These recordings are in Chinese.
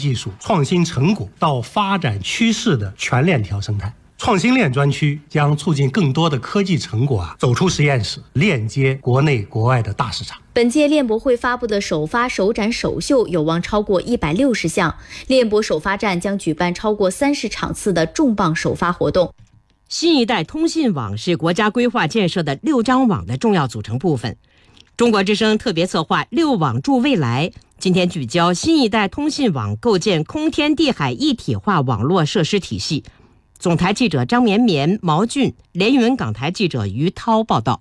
技术、创新成果到发展趋势的全链条生态。创新链专区将促进更多的科技成果走出实验室，链接国内国外的大市场。 本届链博会发布的首发、首展、首秀有望超过160项。链博首发站将举办超过30场次的重磅首发活动。 新一代通信网是国家规划建设的6张网的重要组成部分。中国之声特别策划6网助未来，今天聚焦新一代通信网构建空天地海一体化网络设施体系。总台记者张绵绵、毛俊，连云港台记者于涛报道。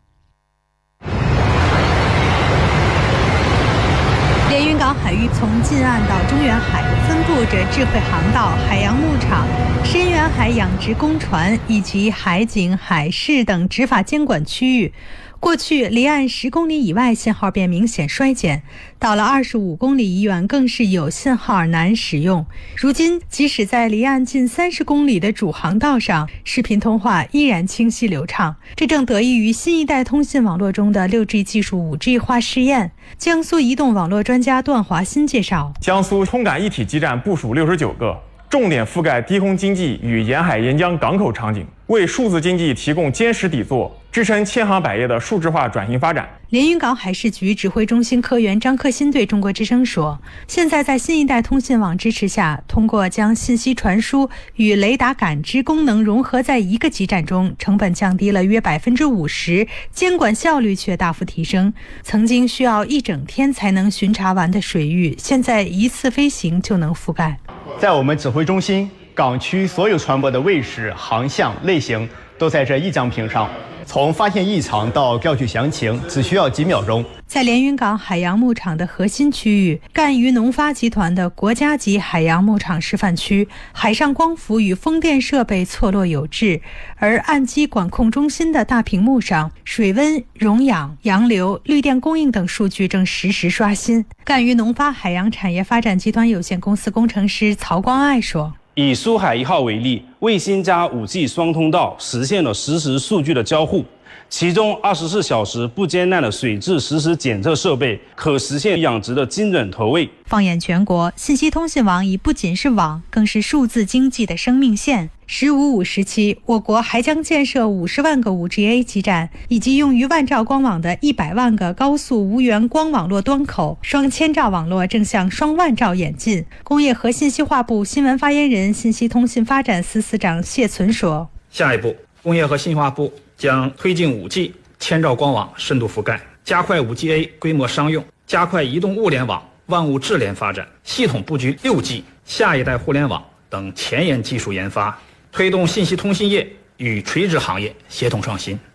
连云港海域从近岸到中远海分布着智慧航道、海洋牧场、深远海养殖工船以及海警、海事等执法监管区域。过去离岸10公里以外信号便明显衰减，到了25公里以远更是有信号而难使用。如今即使在离岸近30公里的主航道上，视频通话依然清晰流畅，这正得益于新一代通信网络中的 6G 技术5G 化试验。江苏移动网络专家段华新介绍， 江苏通感一体基站部署69个，重点覆盖低空经济与沿海沿江港口场景，为数字经济提供坚实底座，支撑千行百业的数字化转型发展。 连云港海事局指挥中心科员张克新对中国之声说，现在在新一代通信网支持下，通过将信息传输与雷达感知功能融合在一个基站中，成本降低了约50%，监管效率却大幅提升。曾经需要一整天才能巡查完的水域，现在一次飞行就能覆盖。 在我们指挥中心，港区所有船舶的位置、航向、类型都在这一张屏上，从发现异常到调取详情只需要几秒钟。 在连云港海洋牧场的核心区域，赣榆农发集团的国家级海洋牧场示范区，海上光伏与风电设备错落有致，而岸基管控中心的大屏幕上，水温、溶氧、洋流、绿电供应等数据正实时刷新。赣榆农发海洋产业发展集团有限公司工程师曹光爱说， 以苏海1号为例，卫星加 5G 双通道实现了实时数据的交互，其中24小时不间断的水质实时检测设备可实现养殖的精准投喂。 放眼全国，信息通信网已不仅是网，更是数字经济的生命线。“15+5”时期，我国还将建设50万个 5GA 基站，以及用于万兆光网的100万个高速无源光网络端口，双千兆网络正向双万兆演进。工业和信息化部新闻发言人、信息通信发展司司长谢存说， 下一步，工业和信息化部将推进5G千兆光网深度覆盖，加快 5GA 规模商用，加快移动物联网万物智联发展，系统布局6G 下一代互联网等前沿技术研发，推动信息通信业与垂直行业协同创新。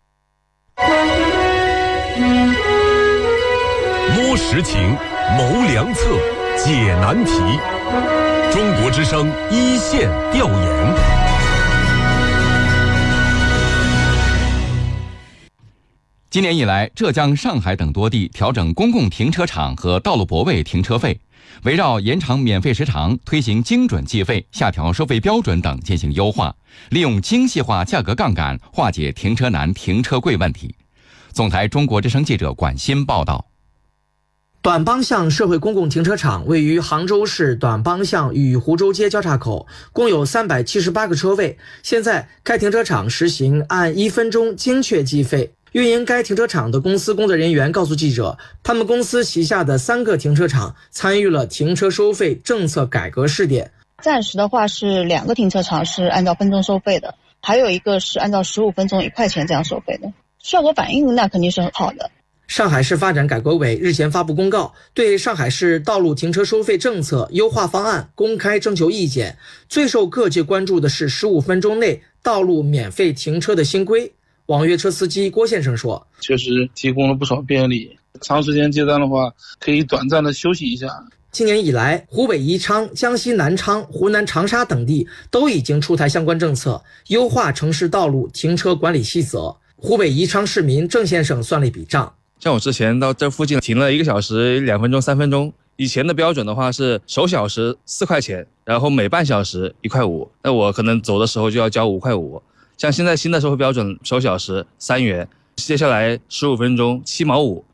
摸实情，谋良策，解难题。中国之声一线调研。 今年以来，浙江、上海等多地调整公共停车场和道路泊位停车费，围绕延长免费时长、推行精准计费、下调收费标准等进行优化，利用精细化价格杠杆化解停车难、停车贵问题。总台中国之声记者管鑫报道。 短帮巷社会公共停车场位于杭州市短帮巷与湖州街交叉口，共有378个车位。现在该停车场实行按1分钟精确计费。运营该停车场的公司工作人员告诉记者，他们公司旗下的3个停车场参与了停车收费政策改革试点。 暂时的话是2个停车场是按照分钟收费的，还有一个是按照15分钟1块钱这样收费的，效果反应那肯定是很好的。 上海市发展改革委日前发布公告，对上海市道路停车收费政策优化方案公开征求意见。最受各界关注的是15分钟内道路免费停车的新规。网约车司机郭先生说， 确实提供了不少便利，长时间接单的话可以短暂的休息一下。 今年以来，湖北宜昌、江西南昌、湖南长沙等地都已经出台相关政策，优化城市道路停车管理细则。湖北宜昌市民郑先生算了一笔账， 像我之前到这附近停了1个小时、2分钟、3分钟，以前的标准的话是首小时4块钱，然后每半小时1块5，那我可能走的时候就要交5块5。像现在新的收费标准，首小时3元，接下来15分钟7毛5，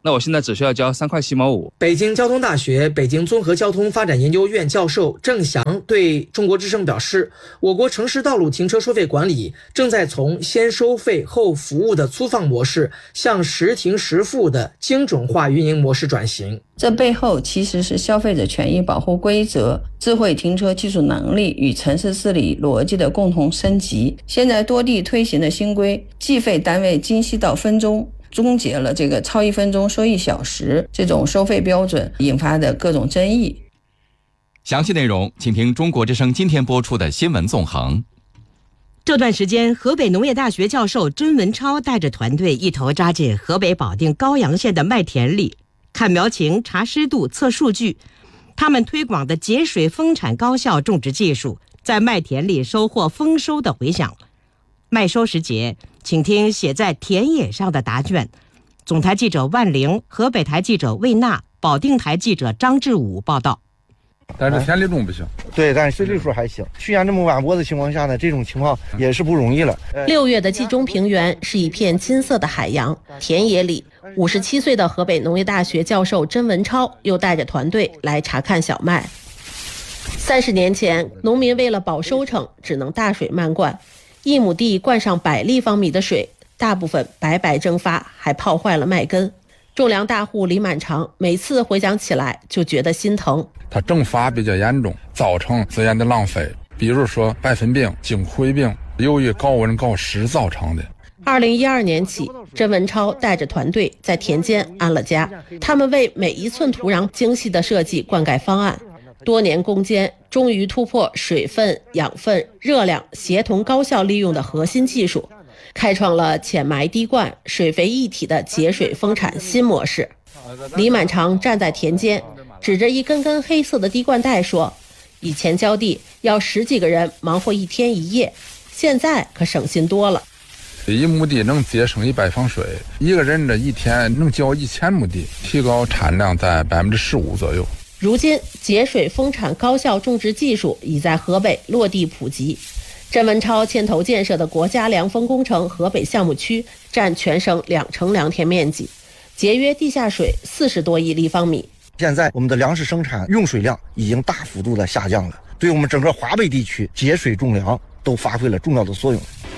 那我现在只需要交3块7毛5。 北京交通大学北京综合交通发展研究院教授郑翔对中国之声表示，我国城市道路停车收费管理正在从先收费后服务的粗放模式向实停实付的精准化运营模式转型。 这背后其实是消费者权益保护规则、智慧停车技术能力与城市治理逻辑的共同升级。现在多地推行的新规，计费单位精细到分钟，终结了这个超1分钟收1小时这种收费标准引发的各种争议。 详细内容请听中国之声今天播出的新闻纵横。 这段时间，河北农业大学教授甄文超带着团队一头扎进河北保定高阳县的麦田里，看苗情、查湿度、测数据。他们推广的节水丰产高效种植技术，在麦田里收获丰收的回响。麦收时节，请听写在田野上的答卷。总台记者万玲，河北台记者魏娜，保定台记者张志武报道。 但是田里种不行，对，但是水利数还行。去年这么晚播的情况下呢，这种情况也是不容易了。 6月的冀中平原是一片金色的海洋，田野里，57岁的河北农业大学教授甄文超又带着团队来查看小麦。30年前，农民为了保收成，只能大水漫灌，1亩地灌上100立方米的水，大部分白白蒸发，还泡坏了麦根。种粮大户李满长每次回想起来就觉得心疼。 它蒸发比较严重，造成资源的浪费，比如说白粉病、茎灰病，由于高温高湿造成的。 2012年起，甄文超带着团队在田间安了家，他们为每一寸土壤精细地设计灌溉方案，多年攻坚，终于突破水分、养分、热量协同高效利用的核心技术，开创了浅埋滴灌、水肥一体的节水丰产新模式。李满长站在田间，指着一根根黑色的滴灌带说，以前浇地要10几个人忙活1天1夜，现在可省心多了。 1亩地能节省100方水，一个人这一天能浇1000亩地，提高产量在15%左右。 如今节水丰产高效种植技术已在河北落地普及。甄文超牵头建设的国家凉风工程河北项目区占全省2成良田面积，节约地下水40多亿立方米。 现在我们的粮食生产用水量已经大幅度的下降了，对我们整个华北地区节水种粮都发挥了重要的作用。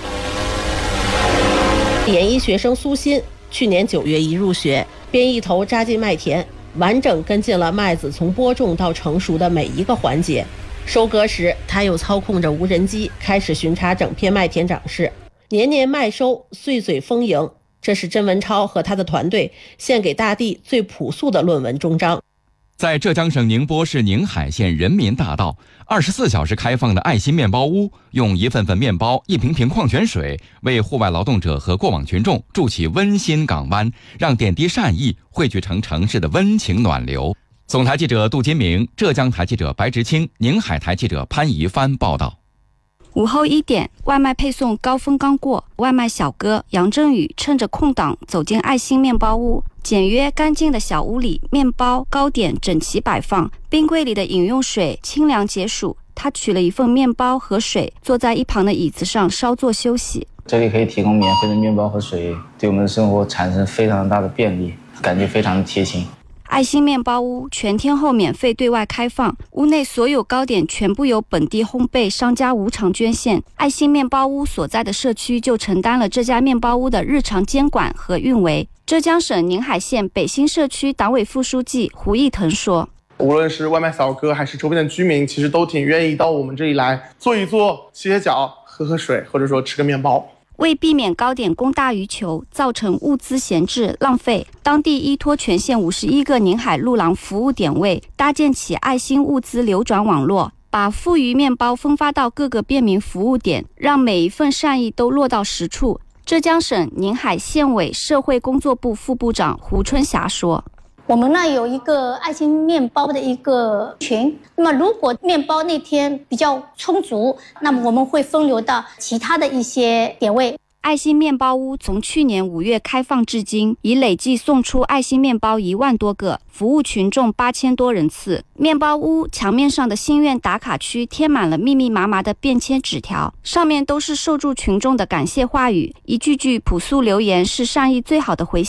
研一学生苏鑫去年9月一入学，便一头扎进麦田，完整跟进了麦子从播种到成熟的每一个环节。收割时，他又操控着无人机开始巡查整片麦田长势，年年麦收，岁岁丰盈。这是甄文超和他的团队献给大地最朴素的论文终章。 在浙江省宁波市宁海县人民大道，24小时开放的爱心面包屋，用一份份面包、一瓶瓶矿泉水，为户外劳动者和过往群众筑起温馨港湾，让点滴善意汇聚成城市的温情暖流。总台记者杜金明，浙江台记者白直清，宁海台记者潘怡帆报道。 午后1点，外卖配送高峰刚过，外卖小哥杨振宇趁着空档走进爱心面包屋。简约干净的小屋里，面包、糕点整齐摆放，冰柜里的饮用水清凉解暑。他取了一份面包和水，坐在一旁的椅子上稍作休息。 这里可以提供免费的面包和水，对我们的生活产生非常大的便利，感觉非常的贴心。 爱心面包屋全天候免费对外开放，屋内所有糕点全部由本地烘焙商家无偿捐献。爱心面包屋所在的社区就承担了这家面包屋的日常监管和运维。浙江省宁海县北新社区党委副书记胡义腾说， 无论是外卖小哥还是周边的居民，其实都挺愿意到我们这里来坐一坐、歇歇脚、喝喝水，或者说吃个面包。 为避免糕点供大于求，造成物资闲置浪费，当地依托全县51个宁海路廊服务点位，搭建起爱心物资流转网络，把富余面包分发到各个便民服务点，让每一份善意都落到实处。浙江省宁海县委社会工作部副部长胡春霞说， 我们呢有一个爱心面包的一个群，那么如果面包那天比较充足，那么我们会分流到其他的一些点位。 爱心面包屋从去年5月开放至今，已累计送出爱心面包1万多个，服务群众8000多人次。面包屋墙面上的心愿打卡区贴满了密密麻麻的便签纸条，上面都是受助群众的感谢话语，一句句朴素留言是善意最好的回响。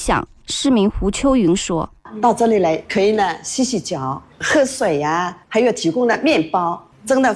市民胡秋云说：“ 到这里来可以呢洗洗脚、喝水呀，还有提供的面包，真的